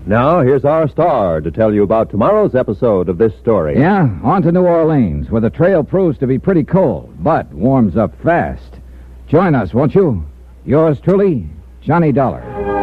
Now, here's our star to tell you about tomorrow's episode of this story. Yeah, on to New Orleans, where the trail proves to be pretty cold, but warms up fast. Join us, won't you? Yours truly, Johnny Dollar.